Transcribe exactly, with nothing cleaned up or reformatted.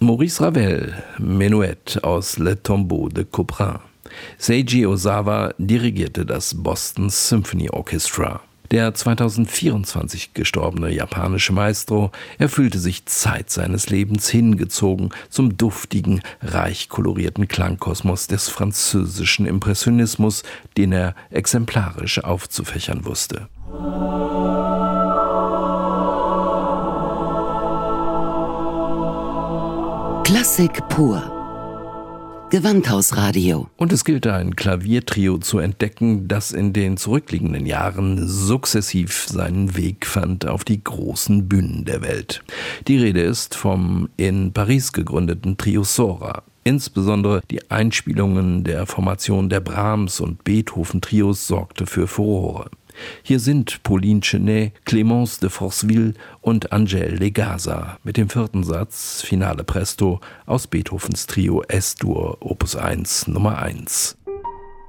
Maurice Ravel, Menuett aus Le Tombeau de Couperin. Seiji Ozawa dirigierte das Boston Symphony Orchestra. Der zweitausendvierundzwanzig gestorbene japanische Maestro erfüllte sich Zeit seines Lebens hingezogen zum duftigen, reich kolorierten Klangkosmos des französischen Impressionismus, den er exemplarisch aufzufächern wusste. Klassik pur. Gewandhausradio. Und es gilt ein Klaviertrio zu entdecken, das in den zurückliegenden Jahren sukzessiv seinen Weg fand auf die großen Bühnen der Welt. Die Rede ist vom in Paris gegründeten Trio Sora. Insbesondere die Einspielungen der Formation der Brahms- und Beethoven-Trios sorgte für Furore. Hier sind Pauline Chenet, Clémence de Forceville und Angèle Legaza mit dem vierten Satz Finale Presto aus Beethovens Trio S-Dur Opus eins Nummer eins.